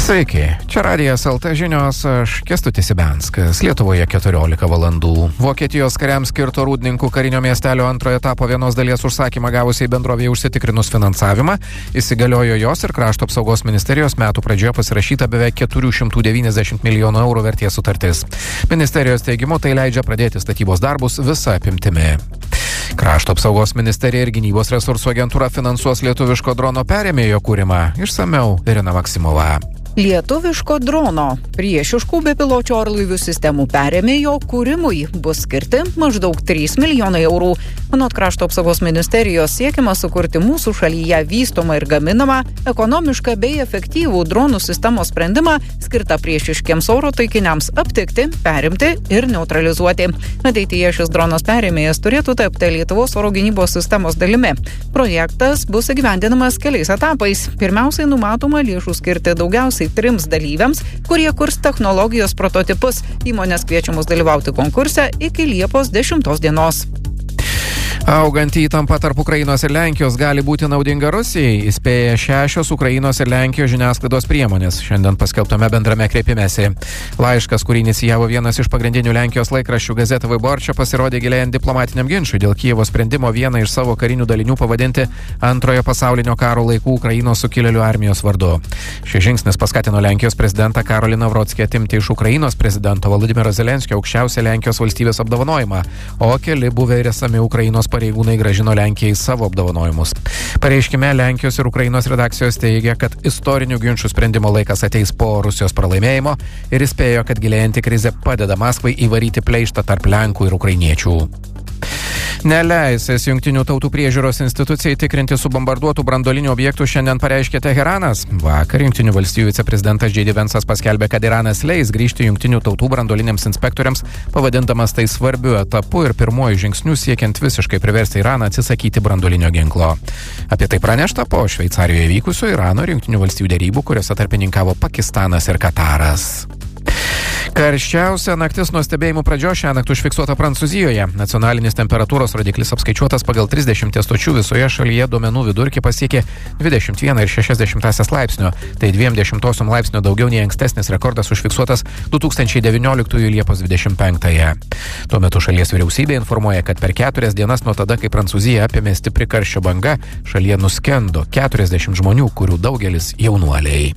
Sveiki, čia Radijas LT žinios, aš Kęstutis Ibenskas. Lietuvoje 14 valandų. Vokietijos kariams skirto Rūdninkų karinio miestelio antrojo etapo vienos dalies užsakymą gavusiai bendrovėje užsitikrinus finansavimą, įsigaliojo jos ir Krašto apsaugos ministerijos metų pradžioje pasirašyta beveik 490 milijonų eurų vertės sutartis. Ministerijos teigimu tai leidžia pradėti statybos darbus visa apimtimi. Krašto apsaugos ministerija ir Gynybos resursų agentūra finansuos lietuviško drono perėmėjo kūrimą. Išsamiau Irina Maksimova. Lietuviško drono priešiškų bepiločių orlaivių sistemų perėmėjo kūrimui bus skirti maždaug 3 milijonai eurų. Anot Krašto apsaugos ministerijos siekiama sukurti mūsų šalyje vystomą ir gaminamą, ekonomišką bei efektyvų dronų sistemos sprendimą skirtą priešiškiems oro taikiniams aptikti, perimti ir neutralizuoti. Ateityje šis dronas perėmėjas turėtų tapti Lietuvos oro gynybos sistemos dalimi. Projektas bus įgyvendinamas keliais etapais. Pirmiausiai numatoma lėšų skirti daugiausiai 3 dalyviams, kurie kurs technologijos prototipus. Įmonės kviečiamos dalyvauti konkurse iki Liepos 10 dienos. Auganti įtampa tarp Ukrainos ir Lenkijos gali būti naudinga Rusijai, įspėja 6 Ukrainos ir Lenkijos žiniasklaidos priemonės šiandien paskelbtame bendrame kreipimesi. Laiškas, kurį inicijavo vienas iš pagrindinių Lenkijos laikraščių Gazeta Wyborcza, pasirodė gilėjant diplomatiniam ginčui dėl Kijevo sprendimo vieną iš savo karinių dalinių pavadinti Antrojo pasaulinio karo laikų Ukrainos sukilėlių armijos vardu. Šis žingsnis paskatino Lenkijos prezidentą Karolį Navrockį atimti iš Ukrainos prezidento Volodymyro Zelenskio aukščiausią Lenkijos valstybės apdovanojimą, o keli buvę ir esami Ukrainos pareigūnai grąžino Lenkijai savo apdovanojimus. Pareiškime Lenkijos ir Ukrainos redakcijos teigia, kad istorinių ginčų sprendimo laikas ateis po Rusijos pralaimėjimo ir įspėjo, kad gilėjanti krizė padeda Maskvai įvaryti pleištą tarp Lenkų ir Ukrainiečių. Neleisęs Jungtinių tautų priežiūros institucijai tikrinti subombarduotų branduolinių objektų šiandien pareiškė Teheranas. Vakar Jungtinių valstijų viceprezidentas J.D. Vance'as paskelbė, kad Iranas leis grįžti Jungtinių tautų branduoliniams inspektoriams, pavadindamas tai svarbiu etapu ir pirmuoju žingsniu siekiant visiškai priversti Iraną atsisakyti branduolinio ginklo. Apie tai pranešta po Šveicarijoje vykusio Irano ir Jungtinių valstijų derybų, kuriuose tarpininkavo Pakistanas ir Kataras. Karščiausia naktis nuo stebėjimų pradžios šiąnakt užfiksuota Prancūzijoje. Nacionalinis temperatūros rodiklis apskaičiuotas pagal 30 stočių visoje šalyje duomenų vidurkį pasiekė 21,6 laipsnio. Tai 0,2 laipsnio daugiau nei ankstesnis rekordas užfiksuotas 2019 Liepos 25-ąją. Tuo metu šalies vyriausybė informuoja, kad per 4 dienas nuo tada, kai Prancūzija apėmė stipri karščio banga, šalyje nuskendo 40 žmonių, kurių daugelis jaunuoliai.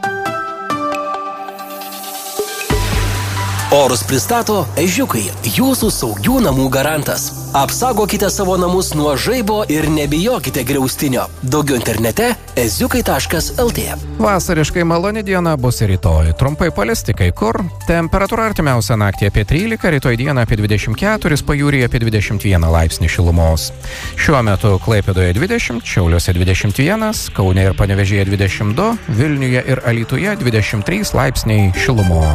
Orus pristato Ežiukai, jūsų saugių namų garantas. Apsaugokite savo namus nuo žaibo ir nebijokite griaustinio. Daugiau internete eziukai.lt. Vasariškai maloni diena bus ir rytoj. Trumpai palisti kai kur. Temperatūra artimiausią naktį apie 13, rytoj dieną apie 24, pajūryje apie 21 laipsnį šilumos. Šiuo metu Klaipėdoje 20, Šiauliuose 21, Kaune ir Panevėžyje 22, Vilniuje ir Alytuje 23 laipsniai šilumos.